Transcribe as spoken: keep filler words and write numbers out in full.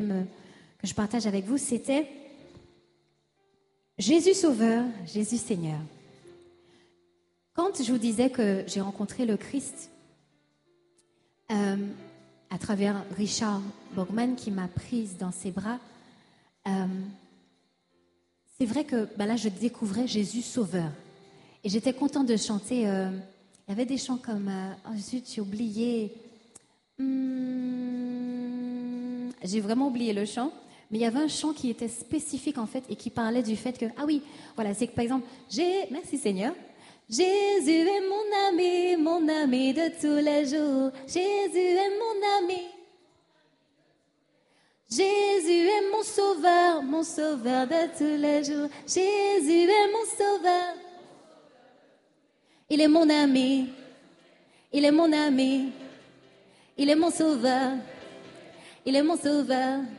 thème que je partage avec vous, c'était Jésus Sauveur, Jésus Seigneur. Quand je vous disais que j'ai rencontré le Christ euh, à travers Richard Borgman qui m'a prise dans ses bras, euh, c'est vrai que ben là, je découvrais Jésus Sauveur. Et j'étais contente de chanter. Euh, il y avait des chants comme euh, « Oh zut, j'ai oublié hum... ». J'ai vraiment oublié le chant. Mais il y avait un chant qui était spécifique en fait et qui parlait du fait que, ah oui, voilà, c'est que par exemple, j'ai, merci Seigneur, Jésus est mon ami, mon ami de tous les jours. Jésus est mon ami. Jésus est mon sauveur, mon sauveur de tous les jours. Jésus est mon sauveur. Il est mon ami. Il est mon ami. Il est mon sauveur. Il est mon sauveur.